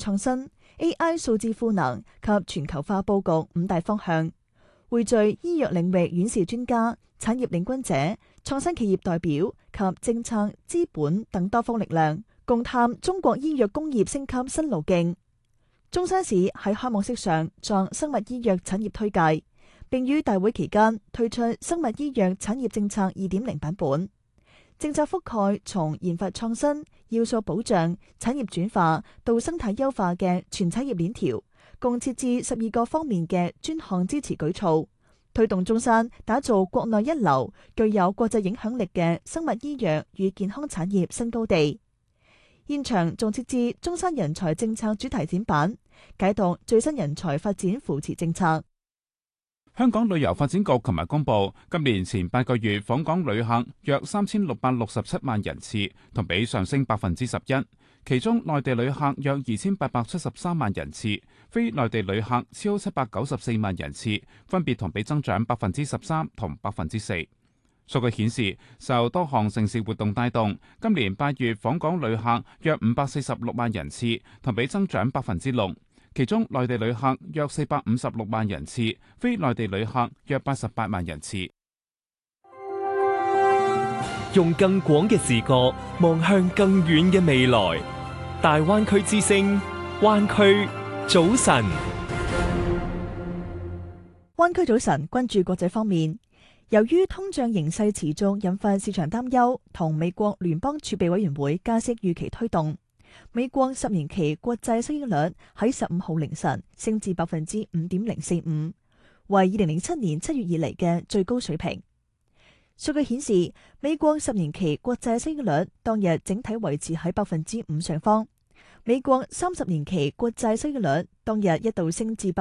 創新、AI 數字賦能及全球化佈局5大方向，匯聚醫藥領域院士專家、產業領軍者、創新企業代表及政策、資本等多方力量，共探中國醫藥工業升級新路徑。中山市喺開幕式上作生物醫藥產業推介，並於大會期間推出生物醫藥產業政策2.0版本。政策覆蓋從研發創新、要素保障、產業轉化到生態優化嘅全產業鏈條，共設置12個方面嘅專項支持舉措，推動中山打造國內一流、具有國際影響力嘅生物醫藥與健康產業新高地。現場仲設置中山人才政策主題展板，解讀最新人才發展扶持政策。 香港旅遊發展局琴日公布，今年前8個月訪港旅客約3667萬人次，同比上升11%。其中內地旅客約2873萬人次，非內地旅客超794萬人次，分別同比增長13%同4%。數據顯示，受多項盛事活動帶動，今年8月訪港旅客約546萬人次，同比增長6%。其中內地旅客約456萬人次，非內地旅客約88萬人次。 用更廣嘅視角望向更遠嘅未來，大灣區之聲，灣區早晨。 灣區早晨關注國際方面，由於通脹形勢持續引發市場擔憂，同美國聯邦儲備委員會加息預期推動，美國10年期國債收益率喺15號凌晨升至 5.045%， 為2007年7月以嚟嘅最高水平。數據顯示，美國10年期國債收益率當日整體維持喺 5% 上方。美國30年期國債收益率當日一度升至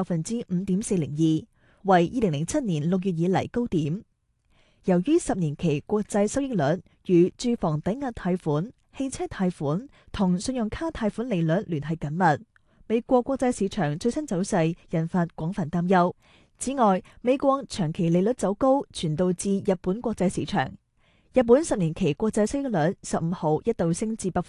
5.402%， 為2007年6月以嚟高點。由於10年期國債收益率與住房抵押貸款、汽車貸款同信用卡貸款利率聯繫緊密，美國國債市場最新走勢引發廣泛擔憂。此外，美國長期利率走高傳導至日本國債市場，日本10年期國債收益率15號一度升至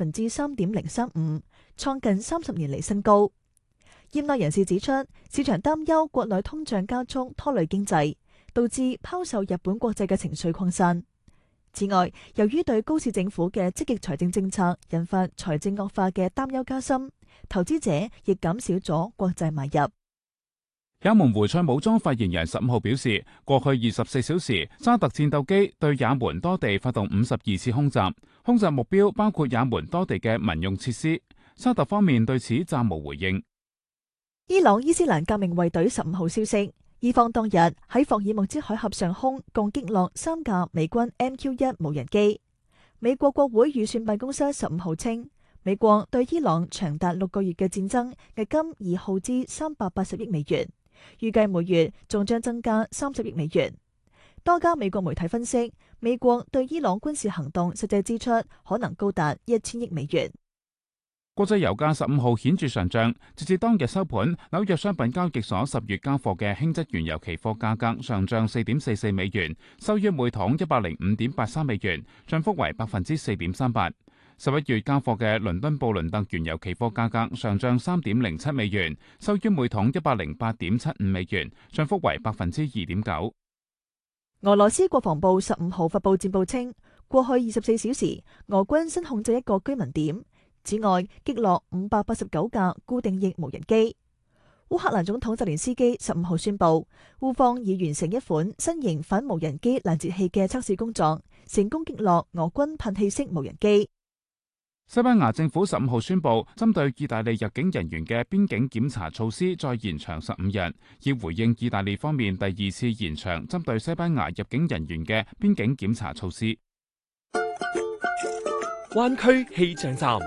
3.035%， 創近30年嚟新高。業內人士指出，市場擔憂國內通脹加速拖累經濟，導致拋售日本國債嘅情緒擴散。此外，由於對高市政府嘅積極財政政策引發財政惡化嘅擔憂加深，投資者亦減少咗國債買入。 也門胡塞武裝發言人15號表示，過去24小時，沙特戰鬥機對也門多地發動52次空襲，空襲目標包括也門多地嘅民用設施。沙特方面對此暫無回應。 伊朗伊斯蘭革命衛隊15號消息，伊方當日喺霍爾木茲海峽上空共擊落3架美軍 MQ-1 無人機。美國國會預算辦公室15號稱，美國對伊朗長達6個月嘅戰爭迄今已耗資380億美元，預計每月仲將增加30億美元。多家美國媒體分析，美國對伊朗軍事行動實際支出可能高達1000億美元。 國際油價15號顯著上漲，截至當日收盤，紐約商品交易所10月交貨嘅輕質原油期貨價格上漲4.44美元，收於每桶105.83美元，漲幅為4.38%。11月交貨嘅倫敦布倫特原油期貨價格上漲3.07美元，收於每桶108.75美元，漲幅為2.9%。 俄羅斯國防部15號發佈戰報稱，過去24小時，俄軍新控制一個居民點。此外，擊落589架固定翼無人機。烏克蘭總統澤連斯基15號宣布，烏方已完成一款新型反無人機攔截器嘅測試工作，成功擊落俄軍噴氣式無人機。 西班牙政府15號宣布，針對意大利入境人員嘅邊境檢查措施再延長15日，以回應意大利方面第2次延長針對西班牙入境人員嘅邊境檢查措施。 灣區氣象站。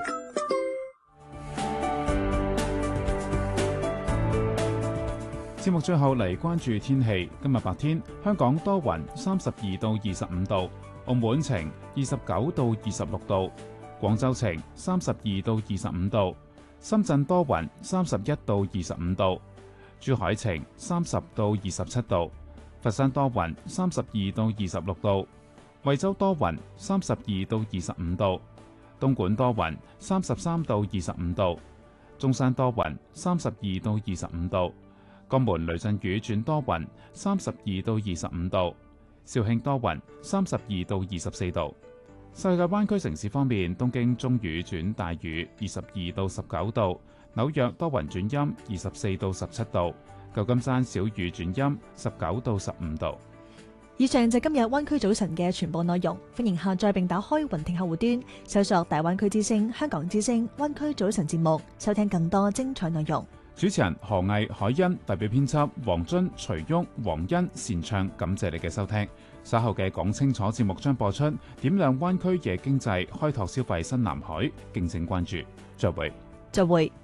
節目最後嚟關注天氣。今日白天，香港多雲，32到25度；澳門晴，29到26度；廣州晴，32到25度；深圳多雲，31到25度；珠海晴，30到27度；佛山多雲，32到26度；惠州多雲，32到25度；東莞多雲，33到25度； 中山多雲32到25度，江門雷陣雨轉多雲32到25度，肇慶多雲32到24度。世界灣區城市方面，東京中雨轉大雨22到19度，紐約多雲轉陰24到17度，舊金山小雨轉陰19到15度。 以上就係今日灣區早晨嘅全部內容，歡迎下載並打開雲聽客戶端，搜索大灣區之聲、香港之聲、灣區早晨節目，收聽更多精彩內容。 主持人何毅、海欣，代表編輯黃津、徐旭、黃欣、善唱，感謝你嘅收聽。稍後嘅講清楚節目將播出，點亮灣區夜經濟，開拓消費新藍海，敬請關注。再會。